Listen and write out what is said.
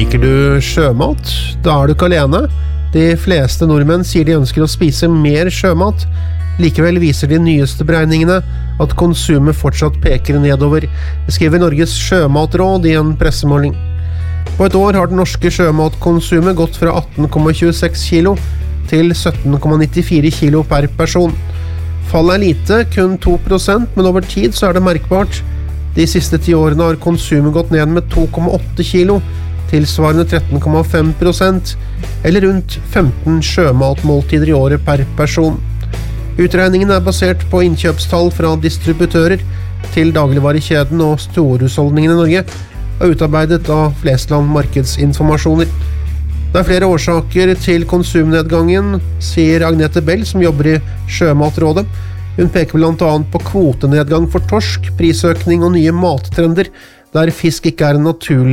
Liker du sjømat? Da er du ikke alene. De fleste nordmenn sier de ønsker å spise mer sjømat. Likevel viser de nyeste beregningene at konsumet fortsatt peker nedover. Det skriver Norges sjømatråd i en pressemåling. På et år har det norske sjømatkonsumet gått fra 18,26 kilo til 17,94 kilo per person. Fallet er lite, kun 2%, men over tid så er det merkbart. De siste 10 årene har konsumet gått ned med 2,8 kilo, tilsvarende 13,5%, eller rundt 15 sjømatmåltider i året per person. Utregningen er basert på innkjøpstall fra distributører til dagligvarekjeden og storhusholdningene i Norge, og utarbeidet av Flesland markedsinformasjoner. Det er flere årsaker til konsumnedgangen, sier Agnete Bell, som jobber i Sjømatrådet. Hun peker blant annet på kvotenedgang for torsk, prisøkning og nye mattrender, der fisk ikke er en naturlig